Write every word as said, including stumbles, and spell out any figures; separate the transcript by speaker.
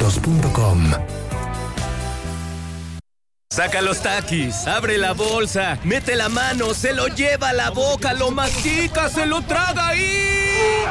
Speaker 1: alimentos punto com.
Speaker 2: Saca los taquis, abre la bolsa, mete la mano, se lo lleva a la boca, lo mastica, se lo traga y...